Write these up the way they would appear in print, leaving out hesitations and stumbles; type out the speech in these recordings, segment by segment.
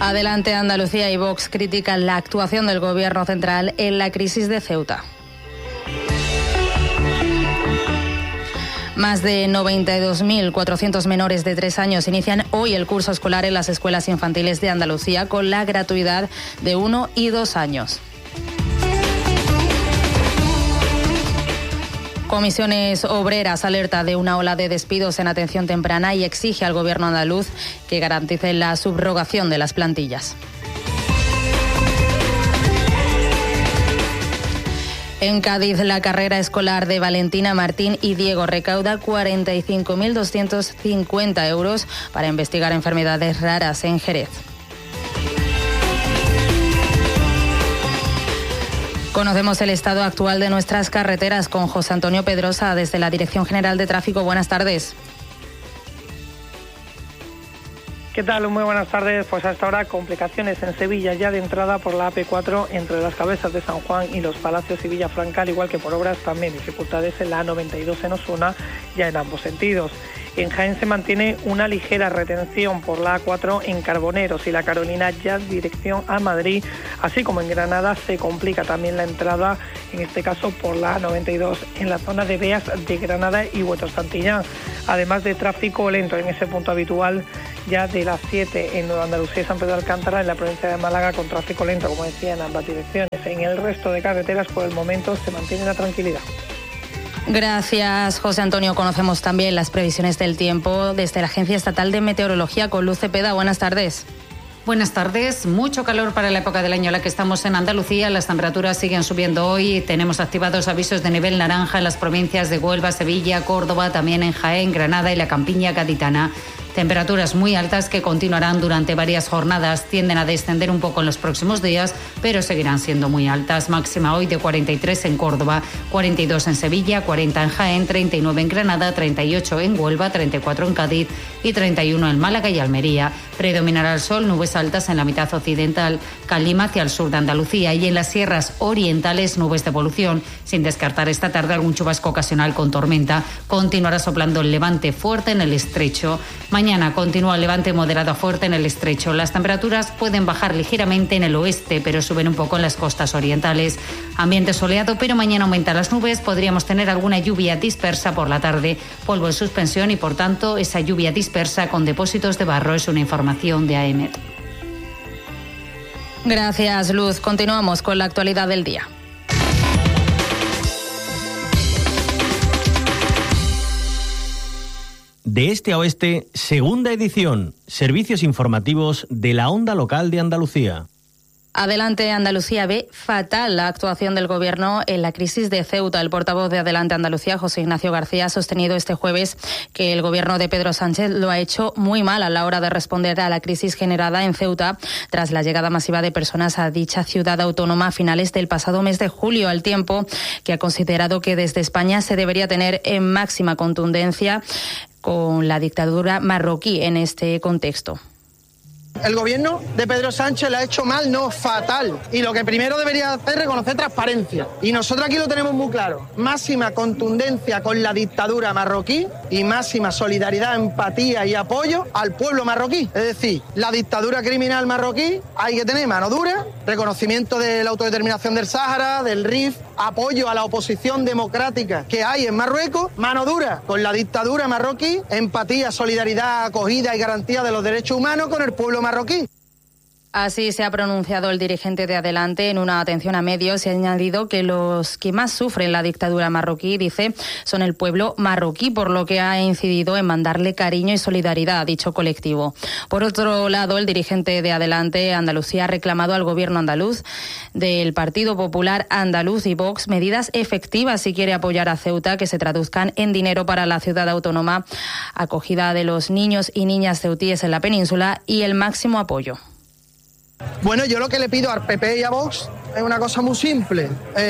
Adelante Andalucía y Vox critican la actuación del Gobierno central en la crisis de Ceuta. Más de 92.400 menores de 3 años inician hoy el curso escolar en las escuelas infantiles de Andalucía con la gratuidad de 1 y 2 años. Comisiones Obreras alerta de una ola de despidos en atención temprana y exige al Gobierno andaluz que garantice la subrogación de las plantillas. En Cádiz, la carrera escolar de Valentina Martín y Diego recauda 45.250 euros para investigar enfermedades raras en Jerez. Conocemos el estado actual de nuestras carreteras con José Antonio Pedrosa desde la Dirección General de Tráfico. Buenas tardes. ¿Qué tal? Muy buenas tardes. Pues hasta ahora complicaciones en Sevilla ya de entrada por la AP4 entre las Cabezas de San Juan y Los Palacios y Villafranca, al igual que por obras también dificultades en la A92 en Osuna, ya en ambos sentidos. En Jaén se mantiene una ligera retención por la A4 en Carboneros y la Carolina ya en dirección a Madrid, así como en Granada se complica también la entrada, en este caso por la A92 en la zona de Beas de Granada y Huetor Santillán, además de tráfico lento en ese punto habitual ya de las 7 en Nueva Andalucía y San Pedro de Alcántara, en la provincia de Málaga, con tráfico lento, como decía, en ambas direcciones. En el resto de carreteras por el momento se mantiene la tranquilidad. Gracias, José Antonio. Conocemos también las previsiones del tiempo desde la Agencia Estatal de Meteorología con Luz Cepeda. Buenas tardes. Buenas tardes. Mucho calor para la época del año en la que estamos en Andalucía. Las temperaturas siguen subiendo hoy. Tenemos activados avisos de nivel naranja en las provincias de Huelva, Sevilla, Córdoba, también en Jaén, Granada y la Campiña gaditana. Temperaturas muy altas que continuarán durante varias jornadas. Tienden a descender un poco en los próximos días, pero seguirán siendo muy altas. Máxima hoy de 43 en Córdoba, 42 en Sevilla, 40 en Jaén, 39 en Granada, 38 en Huelva, 34 en Cádiz y 31 en Málaga y Almería. Predominará el sol, nubes altas en la mitad occidental, calima hacia el sur de Andalucía y en las sierras orientales nubes de evolución, sin descartar esta tarde algún chubasco ocasional con tormenta. Continuará soplando el levante fuerte en el estrecho. Mañana continúa el levante moderado a fuerte en el estrecho. Las temperaturas pueden bajar ligeramente en el oeste, pero suben un poco en las costas orientales. Ambiente soleado, pero mañana aumentan las nubes. Podríamos tener alguna lluvia dispersa por la tarde, polvo en suspensión y, por tanto, esa lluvia dispersa con depósitos de barro. Es una información de AEMET. Gracias, Luz. Continuamos con la actualidad del día. De este a oeste, segunda edición, servicios informativos de la Onda Local de Andalucía. Adelante Andalucía ve fatal la actuación del Gobierno en la crisis de Ceuta. El portavoz de Adelante Andalucía, José Ignacio García, ha sostenido este jueves que el Gobierno de Pedro Sánchez lo ha hecho muy mal a la hora de responder a la crisis generada en Ceuta tras la llegada masiva de personas a dicha ciudad autónoma a finales del pasado mes de julio, al tiempo que ha considerado que desde España se debería tener en máxima contundencia con la dictadura marroquí en este contexto. El gobierno de Pedro Sánchez le ha hecho mal, no fatal. Y lo que primero debería hacer es reconocer transparencia. Y nosotros aquí lo tenemos muy claro. Máxima contundencia con la dictadura marroquí y máxima solidaridad, empatía y apoyo al pueblo marroquí. Es decir, la dictadura criminal marroquí hay que tener mano dura, reconocimiento de la autodeterminación del Sáhara, del Rif, apoyo a la oposición democrática que hay en Marruecos, mano dura con la dictadura marroquí, empatía, solidaridad, acogida y garantía de los derechos humanos con el pueblo marroquí. Así se ha pronunciado el dirigente de Adelante en una atención a medios y ha añadido que los que más sufren la dictadura marroquí, dice, son el pueblo marroquí, por lo que ha incidido en mandarle cariño y solidaridad a dicho colectivo. Por otro lado, el dirigente de Adelante Andalucía ha reclamado al gobierno andaluz del Partido Popular Andaluz y Vox medidas efectivas si quiere apoyar a Ceuta que se traduzcan en dinero para la ciudad autónoma, acogida de los niños y niñas ceutíes en la península y el máximo apoyo. Bueno, yo lo que le pido al PP y a Vox es una cosa muy simple.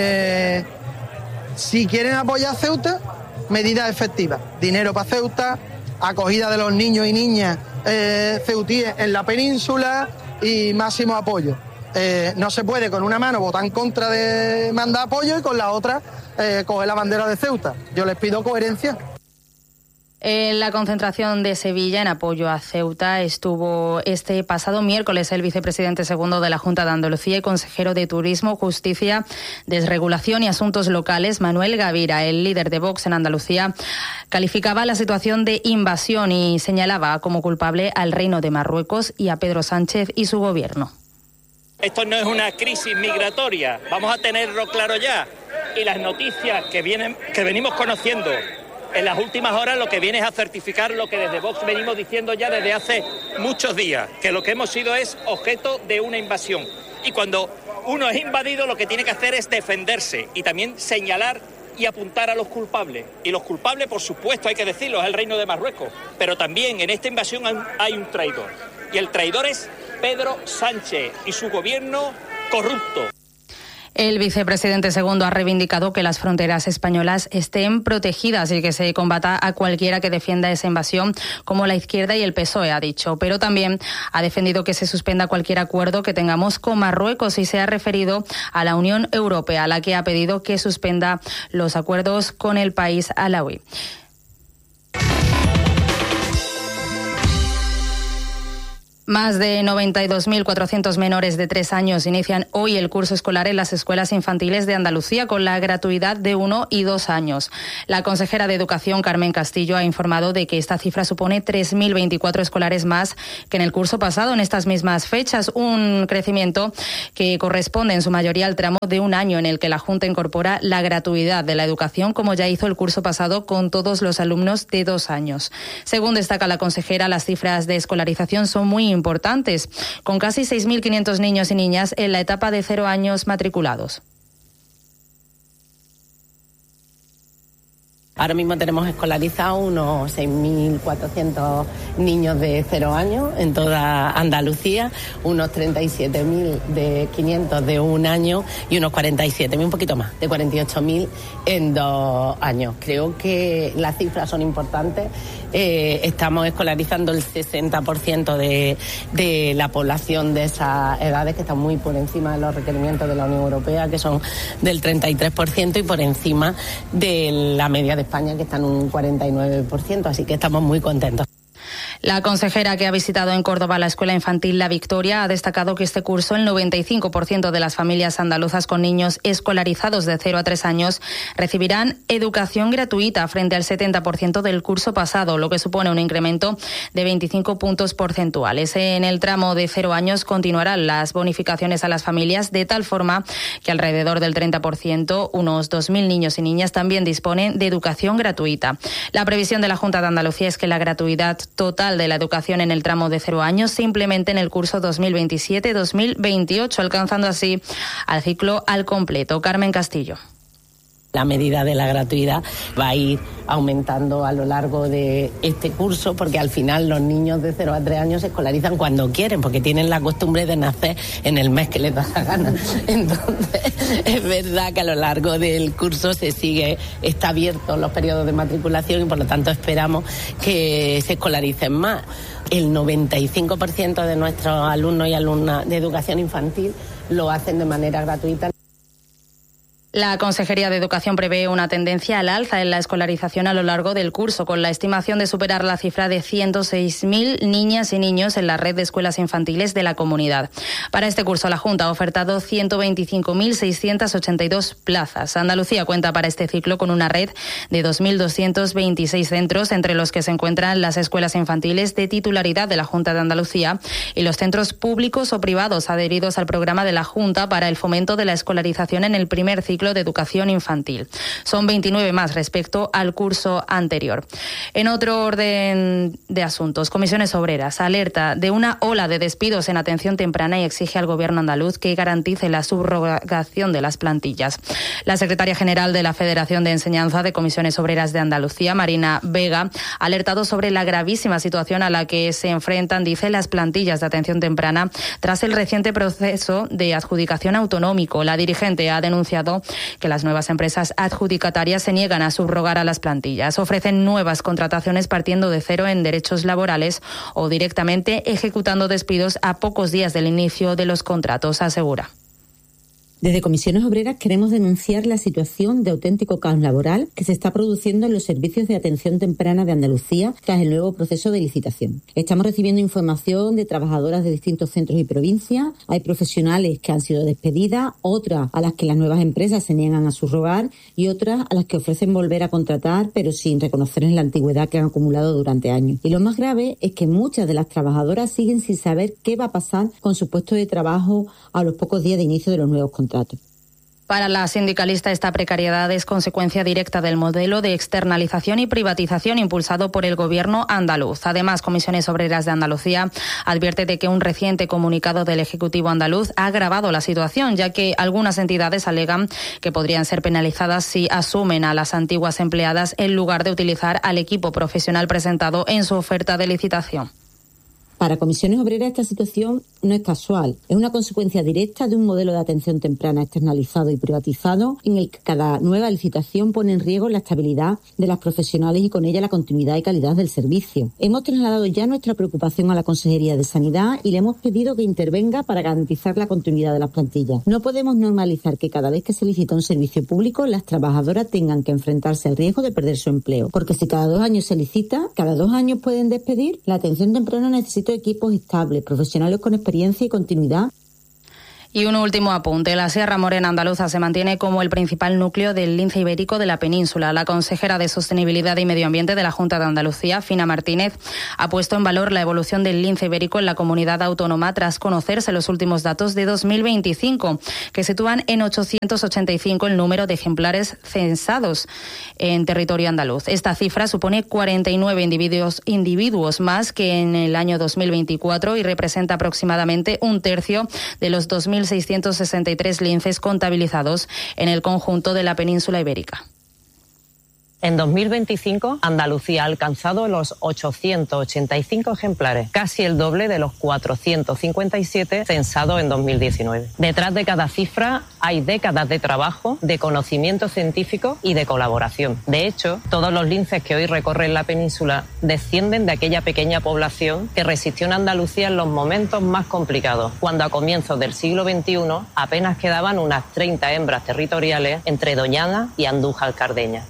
Si quieren apoyar a Ceuta, medidas efectivas. Dinero para Ceuta, acogida de los niños y niñas ceutíes en la península y máximo apoyo. No se puede con una mano votar en contra de mandar apoyo y con la otra coger la bandera de Ceuta. Yo les pido coherencia. En la concentración de Sevilla en apoyo a Ceuta estuvo este pasado miércoles el vicepresidente segundo de la Junta de Andalucía y consejero de Turismo, Justicia, Desregulación y Asuntos Locales, Manuel Gavira. El líder de Vox en Andalucía calificaba la situación de invasión y señalaba como culpable al Reino de Marruecos y a Pedro Sánchez y su gobierno. Esto no es una crisis migratoria, vamos a tenerlo claro ya. Y las noticias que venimos conociendo en las últimas horas lo que viene es a certificar lo que desde Vox venimos diciendo ya desde hace muchos días, que lo que hemos sido es objeto de una invasión. Y cuando uno es invadido lo que tiene que hacer es defenderse y también señalar y apuntar a los culpables. Y los culpables, por supuesto, hay que decirlo, es el Reino de Marruecos. Pero también en esta invasión hay un traidor. Y el traidor es Pedro Sánchez y su gobierno corrupto. El vicepresidente segundo ha reivindicado que las fronteras españolas estén protegidas y que se combata a cualquiera que defienda esa invasión, como la izquierda y el PSOE, ha dicho. Pero también ha defendido que se suspenda cualquier acuerdo que tengamos con Marruecos y se ha referido a la Unión Europea, a la que ha pedido que suspenda los acuerdos con el país alauí. Más de 92.400 menores de 3 años inician hoy el curso escolar en las escuelas infantiles de Andalucía con la gratuidad de 1 y 2 años. La consejera de Educación, Carmen Castillo, ha informado de que esta cifra supone 3.024 escolares más que en el curso pasado en estas mismas fechas, un crecimiento que corresponde en su mayoría al tramo de un año en el que la Junta incorpora la gratuidad de la educación, como ya hizo el curso pasado con todos los alumnos de 2 años. Según destaca la consejera, las cifras de escolarización son muy importantes, con casi 6.500 niños y niñas en la etapa de 0 años matriculados. Ahora mismo tenemos escolarizados unos 6.400 niños de 0 años en toda Andalucía, unos 37.500 de 1 año y unos 47.000, un poquito más, de 48.000 en 2 años. Creo que las cifras son importantes. Estamos escolarizando el 60% de la población de esas edades, que están muy por encima de los requerimientos de la Unión Europea, que son del 33%, y por encima de la media de España, que está en un 49%, así que estamos muy contentos. La consejera, que ha visitado en Córdoba la escuela infantil La Victoria, ha destacado que este curso el 95% de las familias andaluzas con niños escolarizados de 0 a 3 años recibirán educación gratuita frente al 70% del curso pasado, lo que supone un incremento de 25 puntos porcentuales. En el tramo de 0 años continuarán las bonificaciones a las familias, de tal forma que alrededor del 30%, unos 2.000 niños y niñas, también disponen de educación gratuita. La previsión de la Junta de Andalucía es que la gratuidad total de la educación en el tramo de 0 años se implemente en el curso 2027-2028, alcanzando así al ciclo al completo. Carmen Castillo. La medida de la gratuidad va a ir aumentando a lo largo de este curso, porque al final los niños de 0 a 3 años se escolarizan cuando quieren, porque tienen la costumbre de nacer en el mes que les da la gana. Entonces, es verdad que a lo largo del curso está abierto los periodos de matriculación y por lo tanto esperamos que se escolaricen más. El 95% de nuestros alumnos y alumnas de educación infantil lo hacen de manera gratuita. La Consejería de Educación prevé una tendencia al alza en la escolarización a lo largo del curso, con la estimación de superar la cifra de 106.000 niñas y niños en la red de escuelas infantiles de la comunidad. Para este curso, la Junta ha ofertado 125.682 plazas. Andalucía cuenta para este ciclo con una red de 2.226 centros, entre los que se encuentran las escuelas infantiles de titularidad de la Junta de Andalucía y los centros públicos o privados adheridos al programa de la Junta para el fomento de la escolarización en el primer ciclo de educación infantil. Son 29 más respecto al curso anterior. En otro orden de asuntos, Comisiones Obreras alerta de una ola de despidos en atención temprana y exige al Gobierno andaluz que garantice la subrogación de las plantillas. La secretaria general de la Federación de Enseñanza de Comisiones Obreras de Andalucía, Marina Vega, ha alertado sobre la gravísima situación a la que se enfrentan, dice, las plantillas de atención temprana tras el reciente proceso de adjudicación autonómico. La dirigente ha denunciado que las nuevas empresas adjudicatarias se niegan a subrogar a las plantillas. Ofrecen nuevas contrataciones partiendo de cero en derechos laborales o directamente ejecutando despidos a pocos días del inicio de los contratos, asegura. Desde Comisiones Obreras queremos denunciar la situación de auténtico caos laboral que se está produciendo en los servicios de atención temprana de Andalucía tras el nuevo proceso de licitación. Estamos recibiendo información de trabajadoras de distintos centros y provincias. Hay profesionales que han sido despedidas, otras a las que las nuevas empresas se niegan a subrogar y otras a las que ofrecen volver a contratar pero sin reconocerles la antigüedad que han acumulado durante años. Y lo más grave es que muchas de las trabajadoras siguen sin saber qué va a pasar con su puesto de trabajo a los pocos días de inicio de los nuevos contratos. Para la sindicalista, esta precariedad es consecuencia directa del modelo de externalización y privatización impulsado por el Gobierno andaluz. Además, Comisiones Obreras de Andalucía advierte de que un reciente comunicado del Ejecutivo andaluz ha agravado la situación, ya que algunas entidades alegan que podrían ser penalizadas si asumen a las antiguas empleadas en lugar de utilizar al equipo profesional presentado en su oferta de licitación. Para Comisiones Obreras esta situación no es casual, es una consecuencia directa de un modelo de atención temprana externalizado y privatizado en el que cada nueva licitación pone en riesgo la estabilidad de las profesionales y con ella la continuidad y calidad del servicio. Hemos trasladado ya nuestra preocupación a la Consejería de Sanidad y le hemos pedido que intervenga para garantizar la continuidad de las plantillas. No podemos normalizar que cada vez que se licita un servicio público las trabajadoras tengan que enfrentarse al riesgo de perder su empleo, porque si cada 2 años se licita, cada 2 años pueden despedir. La atención temprana necesita equipos estables, profesionales con experiencia y continuidad. Y un último apunte. La Sierra Morena andaluza se mantiene como el principal núcleo del lince ibérico de la península. La consejera de Sostenibilidad y Medio Ambiente de la Junta de Andalucía, Fina Martínez, ha puesto en valor la evolución del lince ibérico en la comunidad autónoma tras conocerse los últimos datos de 2025, que sitúan en 885 el número de ejemplares censados en territorio andaluz. Esta cifra supone 49 individuos más que en el año 2024 y representa aproximadamente un tercio de los 2.663 linces contabilizados en el conjunto de la península ibérica. En 2025, Andalucía ha alcanzado los 885 ejemplares, casi el doble de los 457 censados en 2019. Detrás de cada cifra hay décadas de trabajo, de conocimiento científico y de colaboración. De hecho, todos los linces que hoy recorren la península descienden de aquella pequeña población que resistió en Andalucía en los momentos más complicados, cuando a comienzos del siglo XXI apenas quedaban unas 30 hembras territoriales entre Doñana y Andújar Cardeña.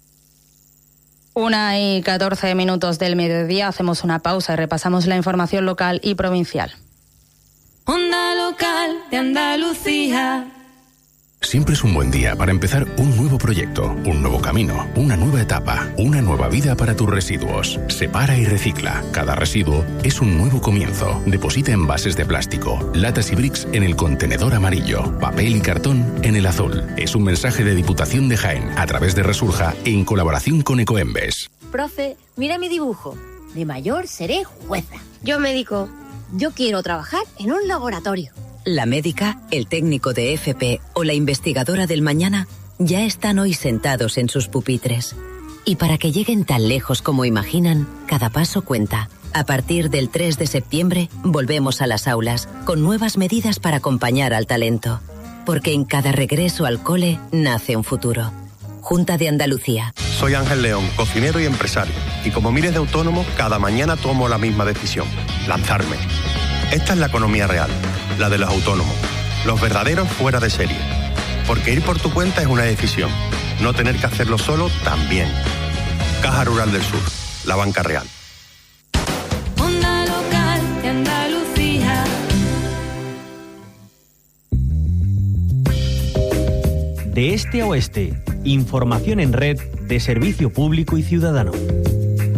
1:14 del mediodía, hacemos una pausa y repasamos la información local y provincial. Onda Local de Andalucía. Siempre es un buen día para empezar un nuevo proyecto, un nuevo camino, una nueva etapa, una nueva vida para tus residuos. Separa y recicla. Cada residuo es un nuevo comienzo. Deposita envases de plástico, latas y bricks en el contenedor amarillo, papel y cartón en el azul. Es un mensaje de Diputación de Jaén a través de Resurja en colaboración con Ecoembes. Profe, mira mi dibujo. De mayor seré jueza. Yo médico. Yo quiero trabajar en un laboratorio. La médica, el técnico de FP o la investigadora del mañana ya están hoy sentados en sus pupitres. Y para que lleguen tan lejos como imaginan, cada paso cuenta. A partir del 3 de septiembre, volvemos a las aulas, con nuevas medidas para acompañar al talento. Porque en cada regreso al cole nace un futuro. Junta de Andalucía. Soy Ángel León, cocinero y empresario. Y como miles de autónomos, cada mañana tomo la misma decisión: lanzarme. Esta es la economía real, la de los autónomos, los verdaderos fuera de serie. Porque ir por tu cuenta es una decisión, no tener que hacerlo solo también. Caja Rural del Sur, la banca real. Onda Local de Andalucía. De este a oeste, información en red de servicio público y ciudadano.